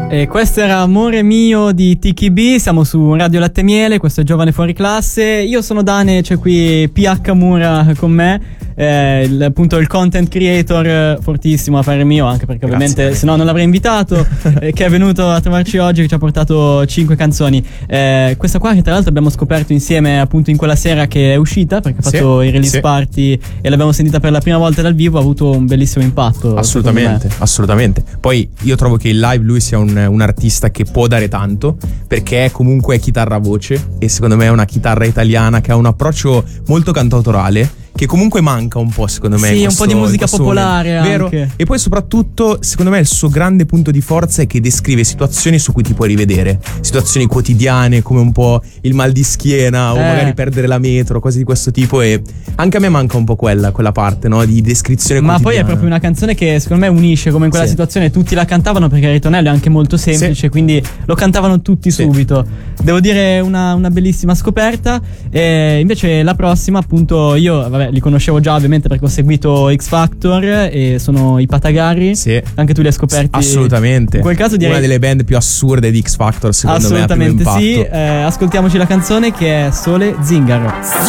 E questo era Amore mio di Tiki B, siamo su Radio Latte Miele, questo è Giovane Fuori Classe. Io sono Dane, c'è qui PH Mura con me, appunto il content creator fortissimo a parer mio, anche perché ovviamente se no non l'avrei invitato, che è venuto a trovarci oggi, che ci ha portato 5 canzoni. Questa qua che tra l'altro abbiamo scoperto insieme appunto in quella sera che è uscita, perché ha fatto i release party e l'abbiamo sentita per la prima volta dal vivo, ha avuto un bellissimo impatto. Assolutamente. Poi io trovo che in live lui sia un artista che può dare tanto, perché comunque è chitarra a voce e secondo me è una chitarra italiana che ha un approccio molto cantautorale, che comunque manca un po', secondo me. Sì, un po' di musica popolare anche. Vero? E poi soprattutto, secondo me, il suo grande punto di forza è che descrive situazioni su cui ti puoi rivedere. Situazioni quotidiane, come un po' il mal di schiena o magari perdere la metro, cose di questo tipo. E anche a me manca un po' quella parte, no? Di descrizione quotidiana. Ma poi è proprio una canzone che secondo me unisce, come in quella situazione tutti la cantavano, perché il ritornello è anche molto semplice, quindi lo cantavano tutti subito. Devo dire una bellissima scoperta. E invece la prossima, appunto, io li conoscevo già ovviamente perché ho seguito X Factor e sono i Patagari. Sì. Anche tu li hai scoperti? Assolutamente. In quel caso direi una delle band più assurde di X Factor, secondo me. Assolutamente sì. Ascoltiamoci la canzone che è Sole Zingaro.